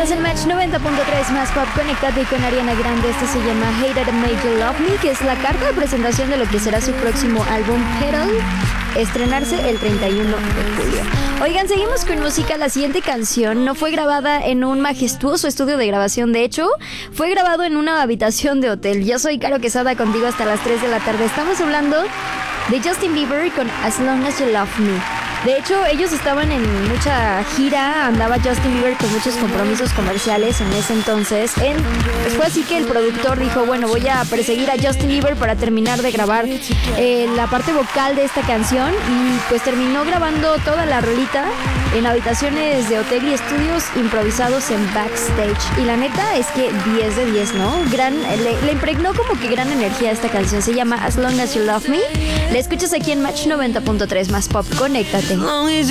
Estás en Match 90.3 más pop. Conéctate con Ariana Grande. Este se llama Hated and Made You Love Me, que es la carta de presentación de lo que será su próximo álbum Petal, estrenarse el 31 de julio. Oigan, seguimos con música. La siguiente canción no fue grabada en un majestuoso estudio de grabación. De hecho, fue grabado en una habitación de hotel. Yo soy Caro Quesada, contigo hasta las 3 de la tarde. Estamos hablando de Justin Bieber con As Long As You Love Me. De hecho, ellos estaban en mucha gira, andaba Justin Bieber con muchos compromisos comerciales en ese entonces. Fue así que el productor dijo, bueno, voy a perseguir a Justin Bieber para terminar de grabar la parte vocal de esta canción. Y pues terminó grabando toda la rolita en habitaciones de hotel y estudios improvisados en backstage. Y la neta es que 10 de 10, ¿no? Le impregnó como que gran energía a esta canción. Se llama As Long As You Love Me. La escuchas aquí en Match 90.3 más pop. Conéctate. Long as